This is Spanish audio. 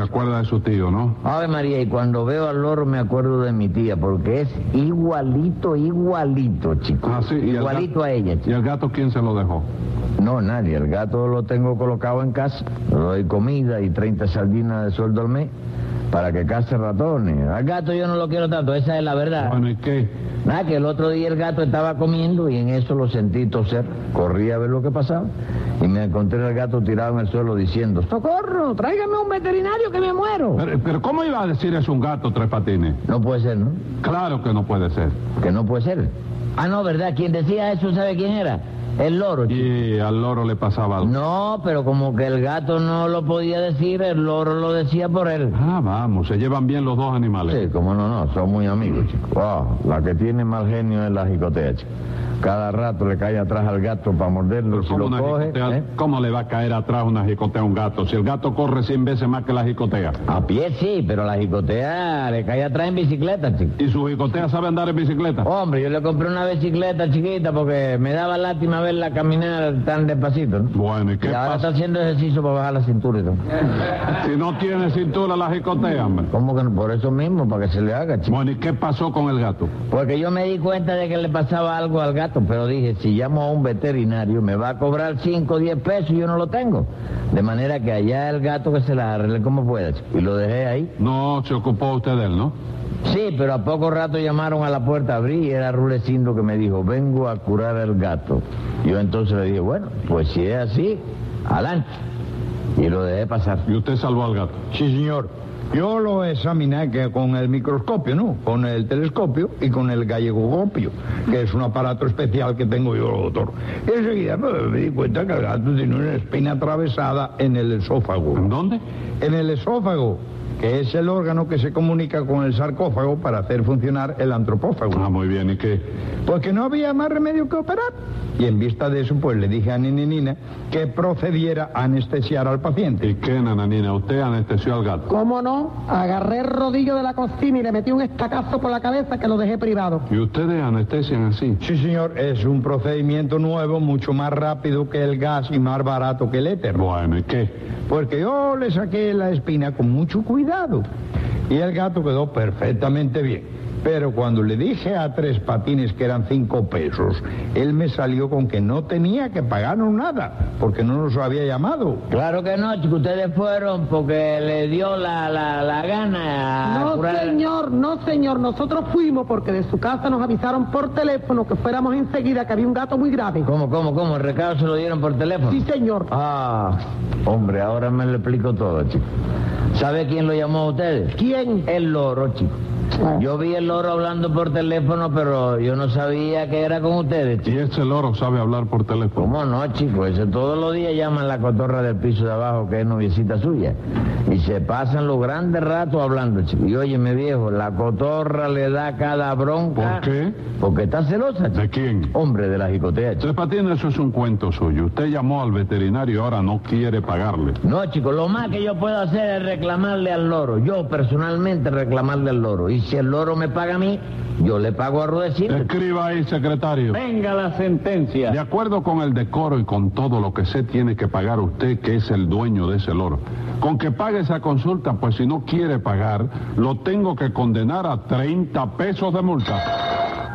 acuerda de su tío, ¿no? Ave María, y cuando veo al loro me acuerdo de mi tía, porque es igualito, chico. Ah, sí. Igualito a ella, chico. ¿Y el gato quién se lo dejó? No, nadie. El gato lo tengo colocado en casa. Le doy comida y 30 sardinas de sueldo al mes para que cace ratones. Al gato yo no lo quiero tanto, esa es la verdad. Bueno, ¿y qué? Nada, que el otro día el gato estaba comiendo y en eso lo sentí toser. Corrí a ver lo que pasaba y me encontré al gato tirado en el suelo diciendo: ¡socorro! ¡Tráigame un veterinario que me muero! Pero ¿cómo iba a decir eso un gato, Tres Patines? No puede ser, ¿no? Claro que no puede ser. Que no puede ser. Ah, no, ¿verdad? Quien decía eso, ¿sabe quién era? El loro, chico. Y al loro le pasaba algo. No, pero como que el gato no lo podía decir, el loro lo decía por él. Ah, vamos, se llevan bien los dos animales. Sí, como no, son muy amigos, chico. Wow, la que tiene mal genio es la jicotea, chico. Cada rato le cae atrás al gato para morderlo, si lo coge... ¿Cómo le va a caer atrás una jicotea a un gato? Si el gato corre 100 veces más que la jicotea. A pie sí, pero la jicotea le cae atrás en bicicleta, chico. ¿Y su jicotea sabe andar en bicicleta? Hombre, yo le compré una bicicleta chiquita porque me daba lástima verla caminar tan despacito, ¿no? Bueno, ¿y qué ahora pasa? está haciendo ejercicio para bajar la cintura y todo. Si no tiene cintura la jicotea, hombre. ¿Cómo que no? Por eso mismo, para que se le haga, chico. Bueno, ¿y qué pasó con el gato? Porque yo me di cuenta de que le pasaba algo al gato, pero dije, si llamo a un veterinario me va a cobrar 5 o 10 pesos y yo no lo tengo. De manera que allá el gato que se la arregle como pueda, chico. Y lo dejé ahí. No se ocupó usted de él, ¿no? Sí, pero a poco rato llamaron a la puerta, abrí y era Rulecindo que me dijo: vengo a curar al gato. Yo entonces le dije: bueno, pues si es así, adelante. Y lo dejé pasar. ¿Y usted salvó al gato? Sí, señor. Yo lo examiné con el microscopio, ¿no? Con el telescopio y con el gallegoscopio, que es un aparato especial que tengo yo, doctor. Y enseguida me di cuenta que el gato tiene una espina atravesada en el esófago. ¿En dónde? En el esófago, que es el órgano que se comunica con el sarcófago para hacer funcionar el antropófago. Ah, muy bien, ¿y qué? Pues que no había más remedio que operar. Y en vista de eso, pues le dije a Nininina que procediera a anestesiar al paciente. ¿Y qué, nananina? ¿Usted anestesió al gato? ¿Cómo no? Agarré el rodillo de la cocina y le metí un estacazo por la cabeza que lo dejé privado. ¿Y ustedes anestesian así? Sí, señor, es un procedimiento nuevo, mucho más rápido que el gas y más barato que el éter. Bueno, ¿y qué? Porque yo le saqué la espina con mucho cuidado y el gato quedó perfectamente bien. Pero cuando le dije a Tres Patines que eran 5 pesos, él me salió con que no tenía que pagarnos nada, porque no nos había llamado. Claro que no, chicos, ustedes fueron porque le dio la gana a No, curar... señor, no, señor. Nosotros fuimos porque de su casa nos avisaron por teléfono que fuéramos enseguida, que había un gato muy grave. ¿Cómo? ¿El recado se lo dieron por teléfono? Sí, señor. Ah, hombre, ahora me lo explico todo, chico. ¿Sabe quién lo llamó a ustedes? ¿Quién? El loro, chico. Yo vi el loro hablando por teléfono, pero yo no sabía que era con ustedes, ¿Y chico. ese loro sabe hablar por teléfono? ¿Cómo no, chico? Ese todos los días llaman la cotorra del piso de abajo, que es noviecita suya. Y se pasan los grandes ratos hablando, chico. Y óyeme, viejo, la cotorra le da cada bronca. ¿Por qué? Porque está celosa, chico. ¿De quién? Hombre, de la jicotea, chico. Tres Patines, eso es un cuento suyo. Usted llamó al veterinario y ahora no quiere pagarle. No, chico, lo más que yo puedo hacer es reclamarle al loro. Yo, personalmente, reclamarle al loro. Y si el loro me paga a mí, yo le pago a Rudecindo. Escriba ahí, secretario. Venga la sentencia. De acuerdo con el decoro y con todo lo que se tiene que pagar usted, que es el dueño de ese loro. Con que pague esa consulta, pues si no quiere pagar, lo tengo que condenar a 30 pesos de multa.